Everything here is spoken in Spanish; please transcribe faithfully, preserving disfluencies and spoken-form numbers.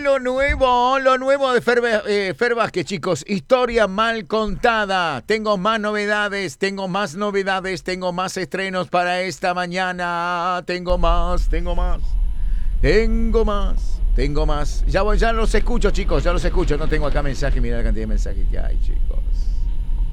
lo nuevo, lo nuevo de Fer, eh, Fer Vázquez, chicos. Historia mal contada. Tengo más novedades, tengo más novedades, tengo más estrenos para esta mañana. Tengo más, tengo más. Tengo más, tengo más. Ya, voy, ya los escucho, chicos, ya los escucho. No tengo acá mensaje, mira la cantidad de mensajes que hay, chicos.